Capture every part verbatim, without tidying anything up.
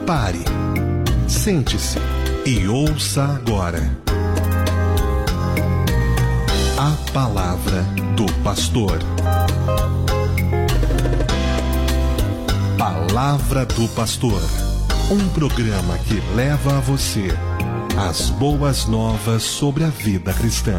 Pare, sente-se e ouça agora a palavra do pastor. Palavra do Pastor, um programa que leva a você as boas novas sobre a vida cristã.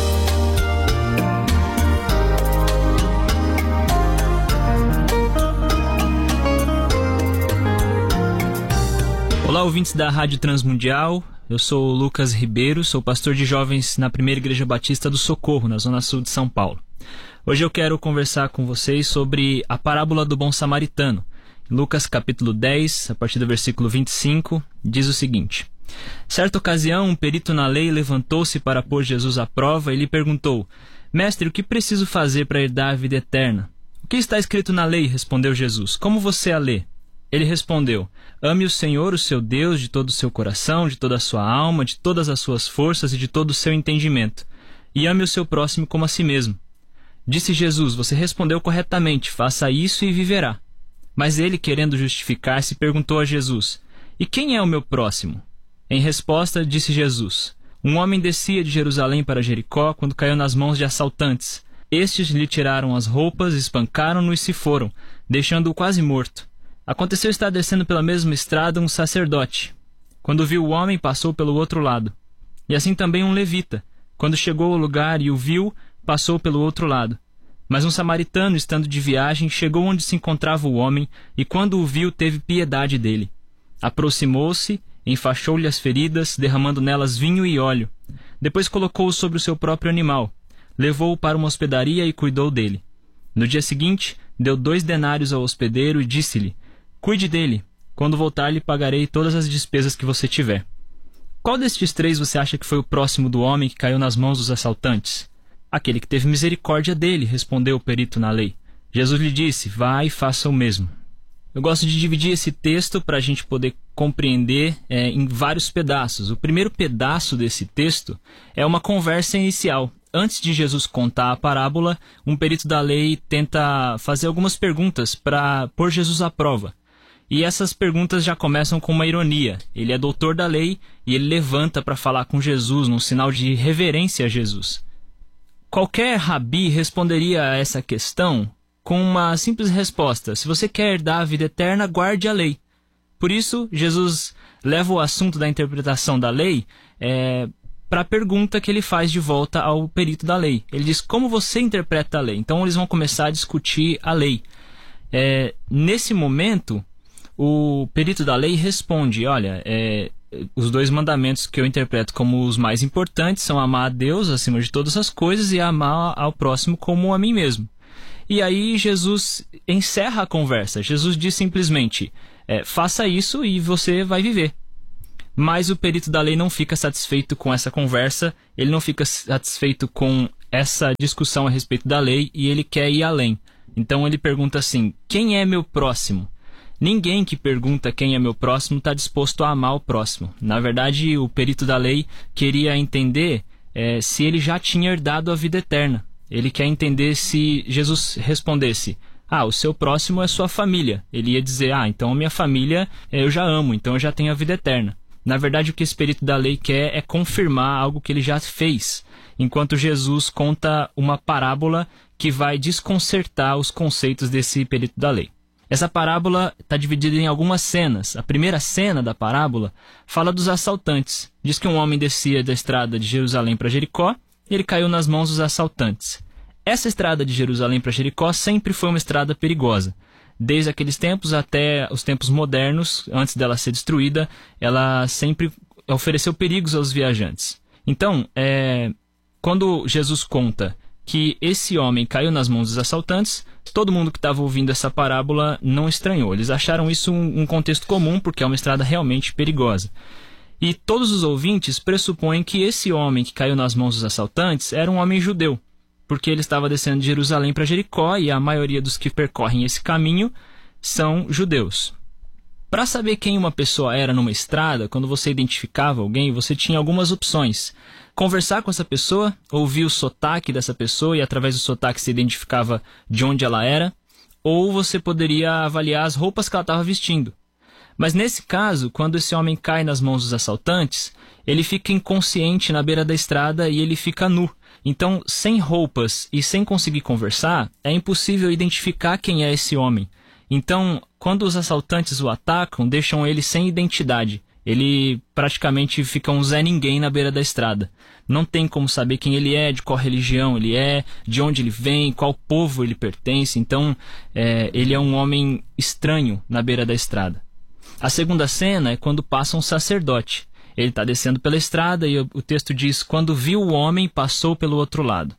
Olá, ouvintes da Rádio Transmundial, eu sou o Lucas Ribeiro, sou pastor de jovens na Primeira Igreja Batista do Socorro, na Zona Sul de São Paulo. Hoje eu quero conversar com vocês sobre a parábola do bom samaritano. Lucas capítulo dez, a partir do versículo vinte e cinco, diz o seguinte: Certa ocasião, um perito na lei levantou-se para pôr Jesus à prova e lhe perguntou: Mestre, o que preciso fazer para herdar a vida eterna? O que está escrito na lei? Respondeu Jesus. Como você a lê? Ele respondeu: Ame o Senhor, o seu Deus, de todo o seu coração, de toda a sua alma, de todas as suas forças e de todo o seu entendimento. E ame o seu próximo como a si mesmo. Disse Jesus: Você respondeu corretamente, faça isso e viverá. Mas ele, querendo justificar-se, perguntou a Jesus: E quem é o meu próximo? Em resposta, disse Jesus: Um homem descia de Jerusalém para Jericó quando caiu nas mãos de assaltantes. Estes lhe tiraram as roupas, espancaram-no e se foram, deixando-o quase morto. Aconteceu estar descendo pela mesma estrada um sacerdote. Quando viu o homem, passou pelo outro lado. E assim também um levita. Quando chegou ao lugar e o viu, passou pelo outro lado. Mas um samaritano, estando de viagem, chegou onde se encontrava o homem, e quando o viu, teve piedade dele. Aproximou-se, enfaixou-lhe as feridas, derramando nelas vinho e óleo. Depois colocou-o sobre o seu próprio animal. Levou-o para uma hospedaria e cuidou dele. No dia seguinte, deu dois denários ao hospedeiro e disse-lhe: Cuide dele. Quando voltar, lhe pagarei todas as despesas que você tiver. Qual destes três você acha que foi o próximo do homem que caiu nas mãos dos assaltantes? Aquele que teve misericórdia dele, respondeu o perito na lei. Jesus lhe disse: Vá e faça o mesmo. Eu gosto de dividir esse texto para a gente poder compreender é, em vários pedaços. O primeiro pedaço desse texto é uma conversa inicial. Antes de Jesus contar a parábola, um perito da lei tenta fazer algumas perguntas para pôr Jesus à prova. E essas perguntas já começam com uma ironia. Ele é doutor da lei e ele levanta para falar com Jesus, num sinal de reverência a Jesus. Qualquer rabi responderia a essa questão com uma simples resposta: se você quer herdar a vida eterna, guarde a lei. Por isso, Jesus leva o assunto da interpretação da lei é, para a pergunta que ele faz de volta ao perito da lei. Ele diz: como você interpreta a lei? Então eles vão começar a discutir a lei. É, nesse momento, o perito da lei responde: olha, é, os dois mandamentos que eu interpreto como os mais importantes são amar a Deus acima de todas as coisas e amar ao próximo como a mim mesmo. E aí Jesus encerra a conversa. Jesus diz simplesmente: é, faça isso e você vai viver. Mas o perito da lei não fica satisfeito com essa conversa, ele não fica satisfeito com essa discussão a respeito da lei e ele quer ir além. Então ele pergunta assim: quem é meu próximo? Ninguém que pergunta quem é meu próximo está disposto a amar o próximo. Na verdade, o perito da lei queria entender é, se ele já tinha herdado a vida eterna. Ele quer entender se Jesus respondesse: ah, o seu próximo é sua família. Ele ia dizer: ah, então a minha família eu já amo, então eu já tenho a vida eterna. Na verdade, o que esse perito da lei quer é confirmar algo que ele já fez, enquanto Jesus conta uma parábola que vai desconcertar os conceitos desse perito da lei. Essa parábola está dividida em algumas cenas. A primeira cena da parábola fala dos assaltantes. Diz que um homem descia da estrada de Jerusalém para Jericó e ele caiu nas mãos dos assaltantes. Essa estrada de Jerusalém para Jericó sempre foi uma estrada perigosa. Desde aqueles tempos até os tempos modernos, antes dela ser destruída, ela sempre ofereceu perigos aos viajantes. Então, é, quando Jesus conta que esse homem caiu nas mãos dos assaltantes, todo mundo que estava ouvindo essa parábola não estranhou. Eles acharam isso um, um contexto comum, porque é uma estrada realmente perigosa. E todos os ouvintes pressupõem que esse homem que caiu nas mãos dos assaltantes era um homem judeu, porque ele estava descendo de Jerusalém para Jericó e a maioria dos que percorrem esse caminho são judeus. Para saber quem uma pessoa era numa estrada, quando você identificava alguém, você tinha algumas opções. Conversar com essa pessoa, ouvir o sotaque dessa pessoa e através do sotaque se identificava de onde ela era, ou você poderia avaliar as roupas que ela estava vestindo. Mas nesse caso, quando esse homem cai nas mãos dos assaltantes, ele fica inconsciente na beira da estrada e ele fica nu. Então, sem roupas e sem conseguir conversar, é impossível identificar quem é esse homem. Então, quando os assaltantes o atacam, deixam ele sem identidade. Ele praticamente fica um Zé Ninguém na beira da estrada. Não tem como saber quem ele é, de qual religião ele é, de onde ele vem, qual povo ele pertence. Então, é, ele é um homem estranho na beira da estrada. A segunda cena é quando passa um sacerdote. Ele está descendo pela estrada e o texto diz: quando viu o homem, passou pelo outro lado.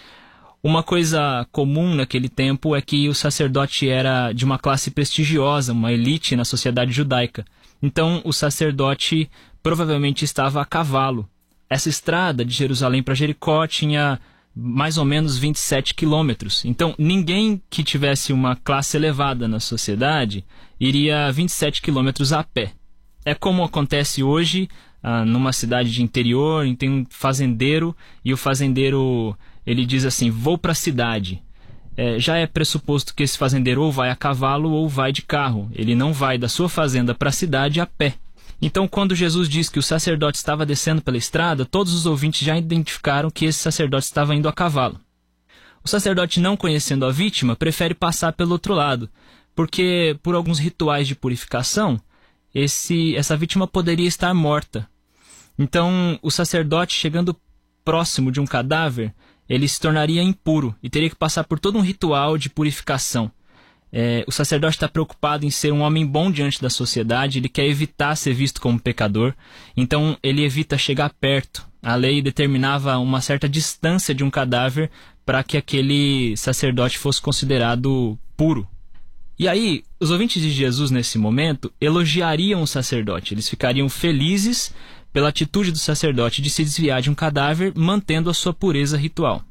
Uma coisa comum naquele tempo é que o sacerdote era de uma classe prestigiosa, uma elite na sociedade judaica. Então, o sacerdote provavelmente estava a cavalo. Essa estrada de Jerusalém para Jericó tinha mais ou menos vinte e sete quilômetros. Então, ninguém que tivesse uma classe elevada na sociedade iria vinte e sete quilômetros a pé. É como acontece hoje ah, numa cidade de interior, tem um fazendeiro e o fazendeiro ele diz assim: vou para a cidade. É, já é pressuposto que esse fazendeiro ou vai a cavalo ou vai de carro. Ele não vai da sua fazenda para a cidade a pé. Então, quando Jesus diz que o sacerdote estava descendo pela estrada, todos os ouvintes já identificaram que esse sacerdote estava indo a cavalo. O sacerdote, não conhecendo a vítima, prefere passar pelo outro lado, porque por alguns rituais de purificação, esse, essa vítima poderia estar morta. Então, o sacerdote, chegando próximo de um cadáver, ele se tornaria impuro e teria que passar por todo um ritual de purificação. É, o sacerdote está preocupado em ser um homem bom diante da sociedade, ele quer evitar ser visto como pecador, então ele evita chegar perto. A lei determinava uma certa distância de um cadáver para que aquele sacerdote fosse considerado puro. E aí, os ouvintes de Jesus nesse momento elogiariam o sacerdote, eles ficariam felizes pela atitude do sacerdote de se desviar de um cadáver, mantendo a sua pureza ritual.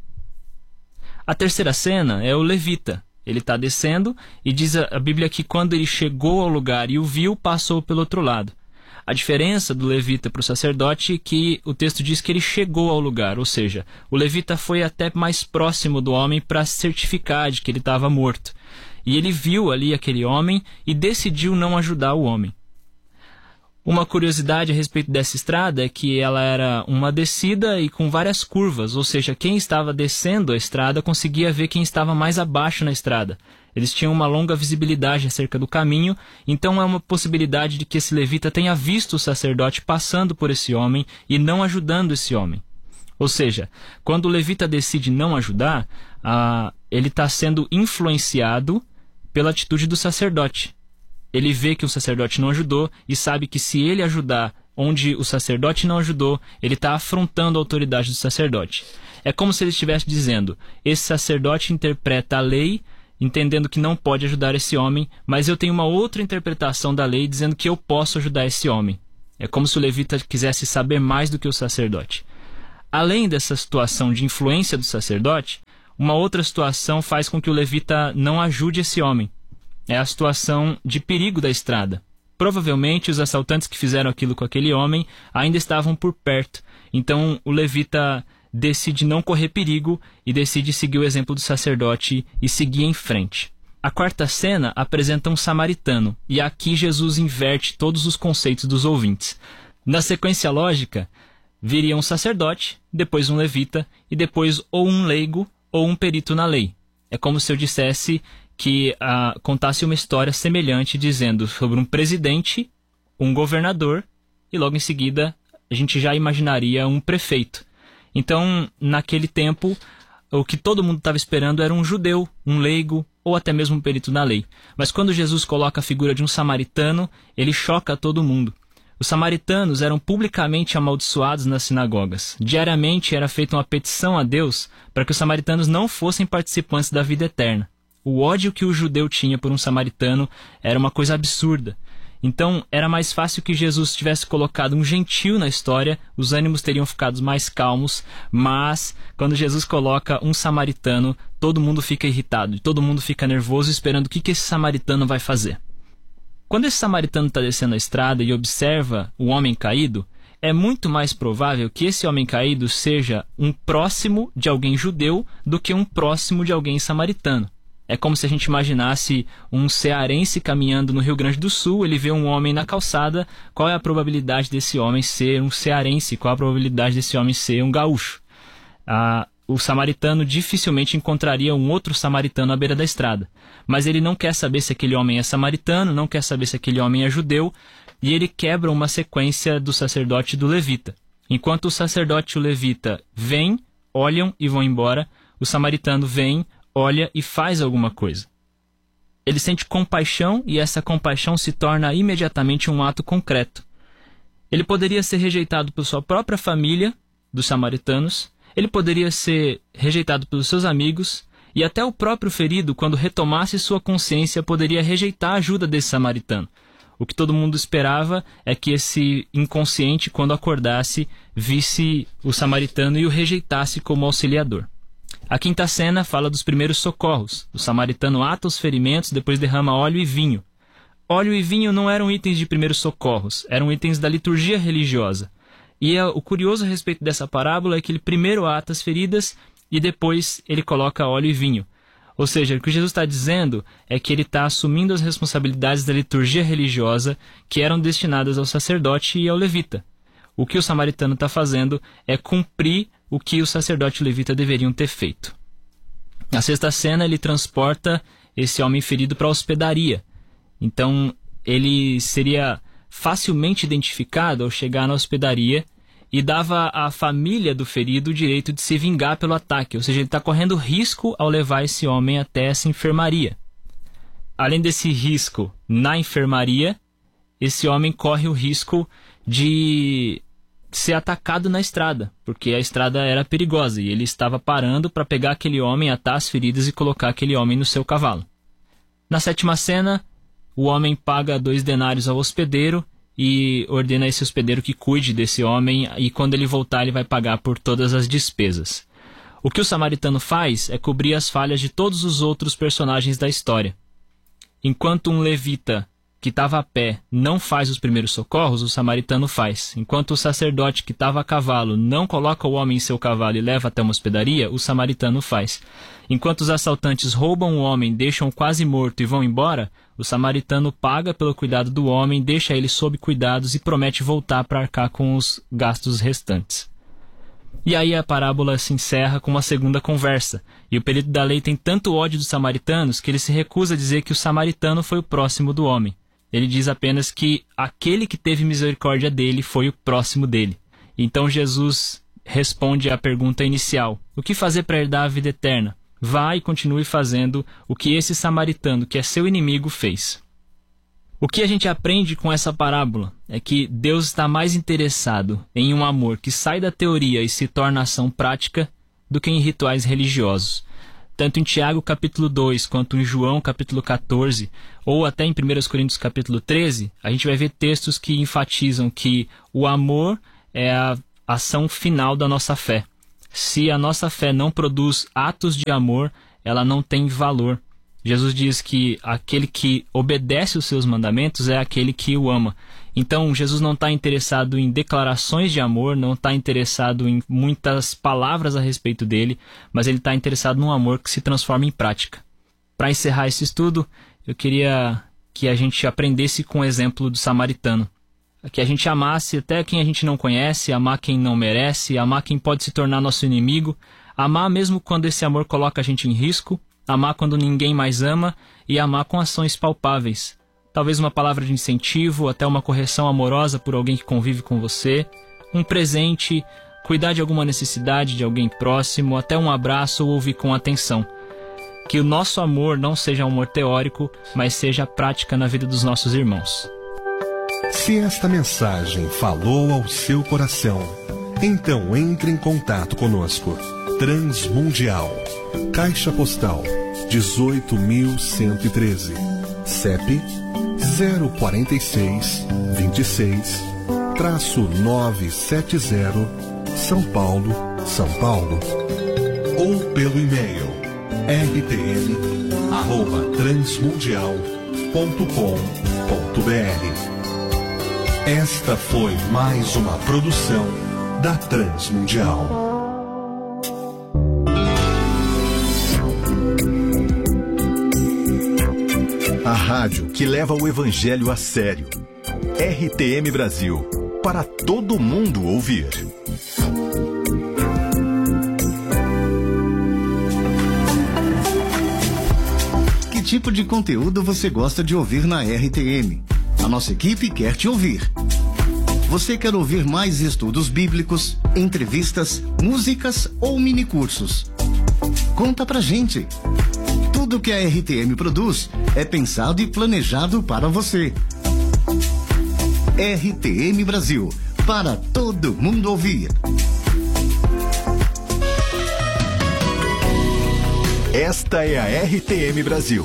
A terceira cena é o levita. Ele está descendo e diz a Bíblia que quando ele chegou ao lugar e o viu, passou pelo outro lado. A diferença do levita para o sacerdote é que o texto diz que ele chegou ao lugar, ou seja, o levita foi até mais próximo do homem para certificar de que ele estava morto. E ele viu ali aquele homem e decidiu não ajudar o homem. Uma curiosidade a respeito dessa estrada é que ela era uma descida e com várias curvas, ou seja, quem estava descendo a estrada conseguia ver quem estava mais abaixo na estrada. Eles tinham uma longa visibilidade acerca do caminho, então é uma possibilidade de que esse levita tenha visto o sacerdote passando por esse homem e não ajudando esse homem. Ou seja, quando o levita decide não ajudar, ah, ele está sendo influenciado pela atitude do sacerdote. Ele vê que o sacerdote não ajudou e sabe que se ele ajudar onde o sacerdote não ajudou, ele está afrontando a autoridade do sacerdote. É como se ele estivesse dizendo: esse sacerdote interpreta a lei, entendendo que não pode ajudar esse homem, mas eu tenho uma outra interpretação da lei dizendo que eu posso ajudar esse homem. É como se o levita quisesse saber mais do que o sacerdote. Além dessa situação de influência do sacerdote, uma outra situação faz com que o levita não ajude esse homem. É a situação de perigo da estrada. Provavelmente os assaltantes que fizeram aquilo com aquele homem ainda estavam por perto. Então o levita decide não correr perigo e decide seguir o exemplo do sacerdote e seguir em frente. A quarta cena apresenta um samaritano, e aqui Jesus inverte todos os conceitos dos ouvintes. Na sequência lógica, viria um sacerdote, depois um levita e depois ou um leigo ou um perito na lei. É como se eu dissesse que uh, contasse uma história semelhante, dizendo sobre um presidente, um governador, e logo em seguida a gente já imaginaria um prefeito. Então, naquele tempo, o que todo mundo estava esperando era um judeu, um leigo, ou até mesmo um perito na lei. Mas quando Jesus coloca a figura de um samaritano, ele choca todo mundo. Os samaritanos eram publicamente amaldiçoados nas sinagogas. Diariamente era feita uma petição a Deus para que os samaritanos não fossem participantes da vida eterna. O ódio que o judeu tinha por um samaritano era uma coisa absurda. Então, era mais fácil que Jesus tivesse colocado um gentil na história, os ânimos teriam ficado mais calmos, mas quando Jesus coloca um samaritano, todo mundo fica irritado, todo mundo fica nervoso esperando o que, que esse samaritano vai fazer. Quando esse samaritano está descendo a estrada e observa o homem caído, é muito mais provável que esse homem caído seja um próximo de alguém judeu do que um próximo de alguém samaritano. É como se a gente imaginasse um cearense caminhando no Rio Grande do Sul, ele vê um homem na calçada, qual é a probabilidade desse homem ser um cearense? Qual a probabilidade desse homem ser um gaúcho? Ah, o samaritano dificilmente encontraria um outro samaritano à beira da estrada. Mas ele não quer saber se aquele homem é samaritano, não quer saber se aquele homem é judeu, e ele quebra uma sequência do sacerdote e do levita. Enquanto o sacerdote e o levita vêm, olham e vão embora, o samaritano vem, olha e faz alguma coisa. Ele sente compaixão e essa compaixão se torna imediatamente um ato concreto. Ele poderia ser rejeitado por sua própria família, dos samaritanos, ele poderia ser rejeitado pelos seus amigos, e até o próprio ferido, quando retomasse sua consciência, poderia rejeitar a ajuda desse samaritano. O que todo mundo esperava é que esse inconsciente, quando acordasse, visse o samaritano e o rejeitasse como auxiliador. A quinta cena fala dos primeiros socorros. O samaritano ata os ferimentos, depois derrama óleo e vinho. Óleo e vinho não eram itens de primeiros socorros, eram itens da liturgia religiosa. E é, o curioso a respeito dessa parábola é que ele primeiro ata as feridas e depois ele coloca óleo e vinho. Ou seja, o que Jesus está dizendo é que ele está assumindo as responsabilidades da liturgia religiosa que eram destinadas ao sacerdote e ao levita. O que o samaritano está fazendo é cumprir o que o sacerdote e o levita deveriam ter feito. Na sexta cena, ele transporta esse homem ferido para a hospedaria. Então, ele seria facilmente identificado ao chegar na hospedaria e dava à família do ferido o direito de se vingar pelo ataque, ou seja, ele está correndo risco ao levar esse homem até essa enfermaria. Além desse risco na enfermaria, esse homem corre o risco de ser atacado na estrada, porque a estrada era perigosa e ele estava parando para pegar aquele homem, atar as feridas e colocar aquele homem no seu cavalo. Na sétima cena, o homem paga dois denários ao hospedeiro e ordena a esse hospedeiro que cuide desse homem, e quando ele voltar ele vai pagar por todas as despesas. O que o samaritano faz é cobrir as falhas de todos os outros personagens da história. Enquanto um levita que estava a pé não faz os primeiros socorros, o samaritano faz. Enquanto o sacerdote que estava a cavalo não coloca o homem em seu cavalo e leva até uma hospedaria, o samaritano faz. Enquanto os assaltantes roubam o homem, deixam-o quase morto e vão embora, o samaritano paga pelo cuidado do homem, deixa ele sob cuidados e promete voltar para arcar com os gastos restantes. E aí a parábola se encerra com uma segunda conversa, e o perito da lei tem tanto ódio dos samaritanos que ele se recusa a dizer que o samaritano foi o próximo do homem. Ele diz apenas que aquele que teve misericórdia dele foi o próximo dele. Então Jesus responde à pergunta inicial: o que fazer para herdar a vida eterna? Vá e continue fazendo o que esse samaritano, que é seu inimigo, fez. O que a gente aprende com essa parábola é que Deus está mais interessado em um amor que sai da teoria e se torna ação prática do que em rituais religiosos. Tanto em Tiago capítulo dois, quanto em João capítulo catorze, ou até em primeira Coríntios capítulo treze, a gente vai ver textos que enfatizam que o amor é a ação final da nossa fé. Se a nossa fé não produz atos de amor, ela não tem valor. Jesus diz que aquele que obedece os seus mandamentos é aquele que o ama. Então, Jesus não está interessado em declarações de amor, não está interessado em muitas palavras a respeito dele, mas ele está interessado num amor que se transforma em prática. Para encerrar esse estudo, eu queria que a gente aprendesse com o exemplo do samaritano. Que a gente amasse até quem a gente não conhece, amar quem não merece, amar quem pode se tornar nosso inimigo, amar mesmo quando esse amor coloca a gente em risco, amar quando ninguém mais ama e amar com ações palpáveis. Talvez uma palavra de incentivo, até uma correção amorosa por alguém que convive com você, um presente, cuidar de alguma necessidade de alguém próximo, até um abraço ou ouvir com atenção. Que o nosso amor não seja um amor teórico, mas seja prática na vida dos nossos irmãos. Se esta mensagem falou ao seu coração, então entre em contato conosco. Transmundial, Caixa Postal dezoito mil cento e treze, C E P zero quatro seis, dois seis, nove sete zero, São Paulo, São Paulo. Ou pelo e-mail r t m arroba transmundial ponto com ponto b r. Esta foi mais uma produção da Transmundial. rádio que leva o evangelho a sério. R T M Brasil, para todo mundo ouvir. Que tipo de conteúdo você gosta de ouvir na R T M? A nossa equipe quer te ouvir. Você quer ouvir mais estudos bíblicos, entrevistas, músicas ou minicursos? Conta pra gente. Tudo que a R T M produz é pensado e planejado para você. R T M Brasil, para todo mundo ouvir. Esta é a R T M Brasil.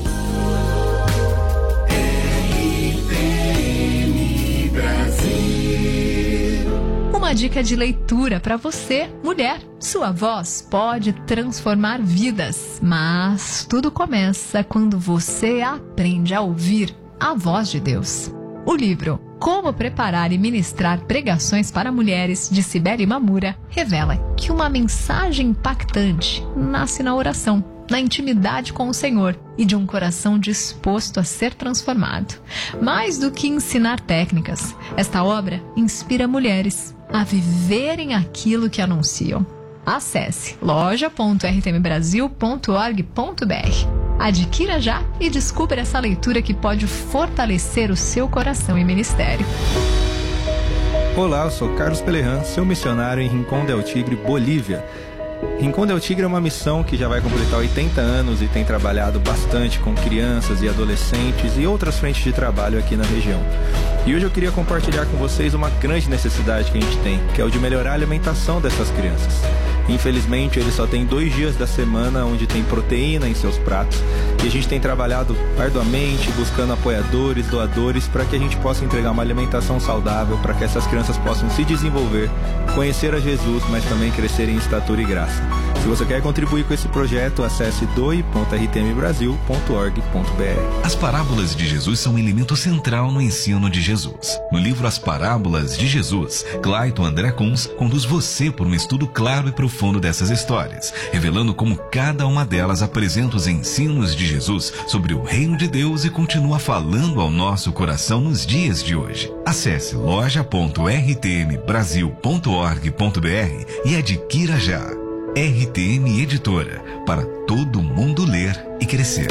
Uma dica de leitura para você, mulher. Sua voz pode transformar vidas, mas tudo começa quando você aprende a ouvir a voz de Deus. O livro Como Preparar e Ministrar Pregações para Mulheres, de Cibele Mamura, revela que uma mensagem impactante nasce na oração, na intimidade com o Senhor e de um coração disposto a ser transformado. Mais do que ensinar técnicas, esta obra inspira mulheres a viverem aquilo que anunciam. Acesse loja ponto r t m brasil ponto org ponto b r. Adquira já e descubra essa leitura que pode fortalecer o seu coração e ministério. Olá, eu sou Carlos Pelerran, seu missionário em Rincón del Tigre, Bolívia. Rincón del Tigre é uma missão que já vai completar oitenta anos e tem trabalhado bastante com crianças e adolescentes e outras frentes de trabalho aqui na região. E hoje eu queria compartilhar com vocês uma grande necessidade que a gente tem, que é o de melhorar a alimentação dessas crianças. Infelizmente, eles só têm dois dias da semana onde tem proteína em seus pratos e a gente tem trabalhado arduamente, buscando apoiadores, doadores, para que a gente possa entregar uma alimentação saudável, para que essas crianças possam se desenvolver, conhecer a Jesus, mas também crescer em estatura e graça. Se você quer contribuir com esse projeto, acesse doe ponto r t m brasil ponto org ponto b r. As parábolas de Jesus são um elemento central no ensino de Jesus. No livro As Parábolas de Jesus, Clayton André Kunz conduz você por um estudo claro e profundo dessas histórias, revelando como cada uma delas apresenta os ensinos de Jesus sobre o reino de Deus e continua falando ao nosso coração nos dias de hoje. Acesse loja ponto r t m brasil ponto org ponto b r e adquira já. R T M Editora, para todo mundo ler e crescer.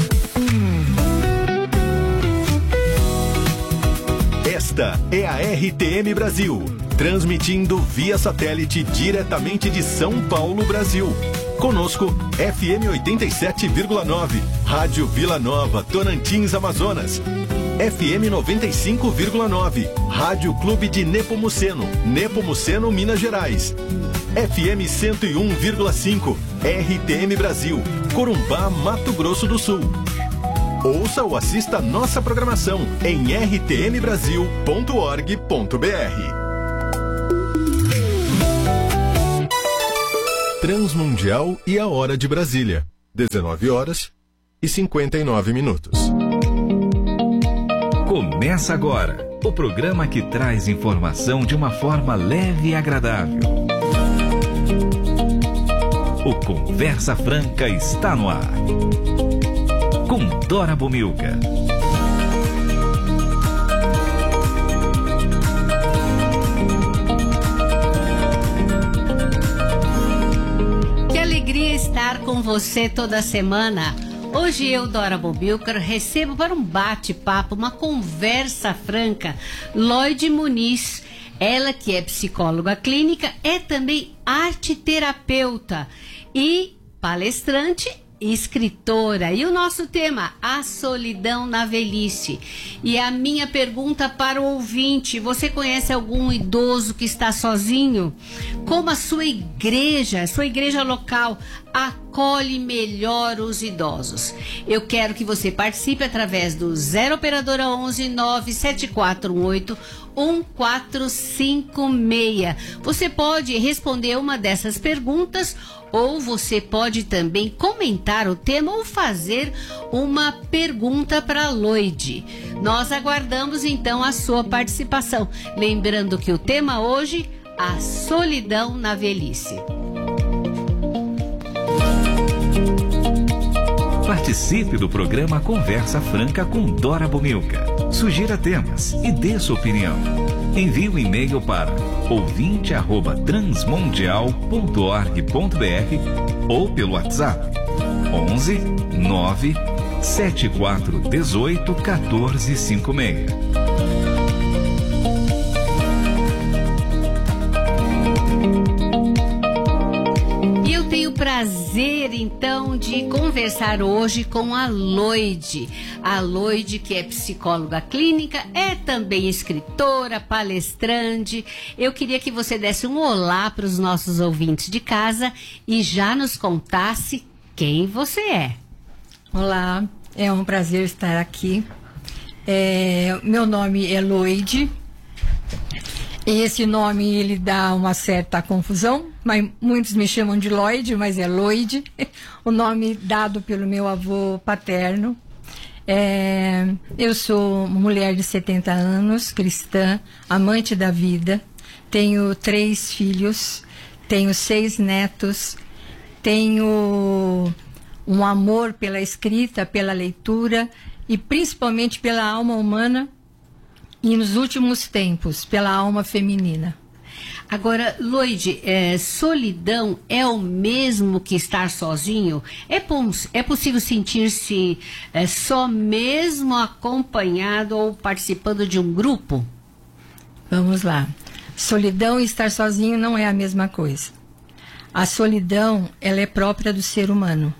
Esta é a R T M Brasil, transmitindo via satélite diretamente de São Paulo, Brasil. Conosco, F M oitenta e sete vírgula nove, Rádio Vila Nova, Tocantins, Amazonas. F M noventa e cinco vírgula nove, Rádio Clube de Nepomuceno, Nepomuceno, Minas Gerais. F M cento e um vírgula cinco, R T M Brasil, Corumbá, Mato Grosso do Sul. Ouça ou assista nossa programação em r t m brasil ponto org ponto b r. Transmundial e a hora de Brasília, dezenove horas e cinquenta e nove minutos. Começa agora o programa que traz informação de uma forma leve e agradável. O Conversa Franca está no ar. Com Dora Bomilca. Que alegria estar com você toda semana. Hoje eu, Dora Bomilca, recebo para um bate-papo, uma conversa franca, Lloyd Muniz. Ela que é psicóloga clínica, é também arteterapeuta e palestrante e escritora. E o nosso tema, a solidão na velhice. E a minha pergunta para o ouvinte, você conhece algum idoso que está sozinho? Como a sua igreja, sua igreja local, acolhe melhor os idosos? Eu quero que você participe através do zero operadora onze nove sete quatro um oito um quatro cinco seis. Você pode responder uma dessas perguntas ou você pode também comentar o tema ou fazer uma pergunta para Lloyd. Nós aguardamos então a sua participação. Lembrando que o tema hoje, a solidão na velhice. Participe do programa Conversa Franca com Dora Bomilca. Sugira temas e dê sua opinião. Envie um e-mail para ouvinte arroba transmundial ponto org ponto br ou pelo WhatsApp onze nove sete quatro um oito um quatro cinco seis. Prazer, então, de conversar hoje com a Loide. A Loide, que é psicóloga clínica, é também escritora, palestrante. Eu queria que você desse um olá para os nossos ouvintes de casa e já nos contasse quem você é. Olá, é um prazer estar aqui. É, meu nome é Loide. Esse nome, ele dá uma certa confusão, mas muitos me chamam de Lloyd, mas é Loide, o nome dado pelo meu avô paterno. É, eu sou mulher de setenta anos, cristã, amante da vida, tenho três filhos, tenho seis netos, tenho um amor pela escrita, pela leitura e principalmente pela alma humana. E nos últimos tempos, pela alma feminina. Agora, Loide, é, solidão é o mesmo que estar sozinho? É, é possível sentir-se é, só mesmo acompanhado ou participando de um grupo? Vamos lá. Solidão e estar sozinho não é a mesma coisa. A solidão, ela é própria do ser humano.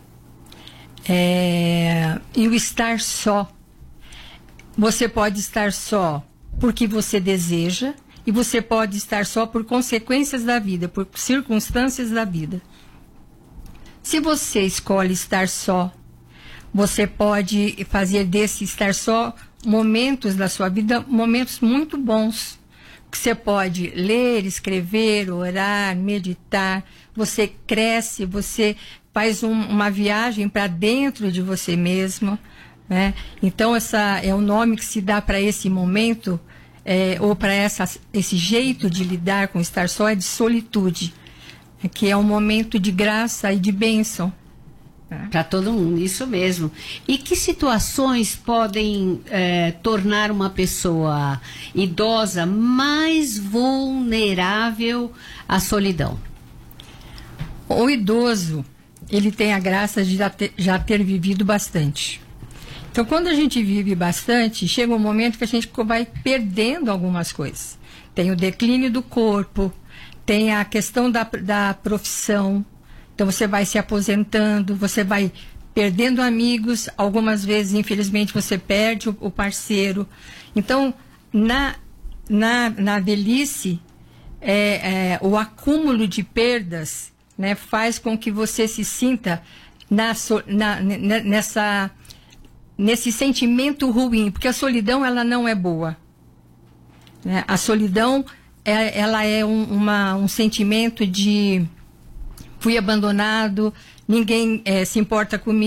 É, e o estar só. Você pode estar só porque você deseja e você pode estar só por consequências da vida, por circunstâncias da vida. Se você escolhe estar só, você pode fazer desse estar só momentos da sua vida, momentos muito bons, que você pode ler, escrever, orar, meditar, você cresce, você faz um, uma viagem para dentro de você mesmo. Né? Então, essa é o nome que se dá para esse momento, é, ou para esse jeito de lidar com estar só, é de solitude, é, que é um momento de graça e de bênção. Né? Para todo mundo, isso mesmo. E que situações podem é, tornar uma pessoa idosa mais vulnerável à solidão? O idoso, ele tem a graça de já ter, já ter vivido bastante. Então, quando a gente vive bastante, chega um momento que a gente vai perdendo algumas coisas. Tem o declínio do corpo, tem a questão da, da profissão. Então, você vai se aposentando, você vai perdendo amigos. Algumas vezes, infelizmente, você perde o, o parceiro. Então, na, na, na velhice, é, é, o acúmulo de perdas, né, faz com que você se sinta na, na, nessa... nesse sentimento ruim, porque a solidão, ela não é boa. Né? A solidão, é, ela é um, uma, um sentimento de fui abandonado, ninguém é, se importa comigo.